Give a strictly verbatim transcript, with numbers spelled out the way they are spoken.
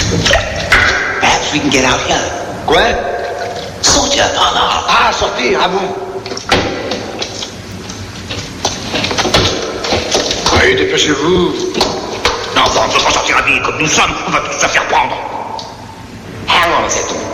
Perhaps we can get out here. Quoi? Sortir par là. Ah, sortir, ah bon? Oui, dépêchez-vous. Non, on ne peut pas sortir habillés comme nous sommes. On va tous se faire prendre. Hang on a second.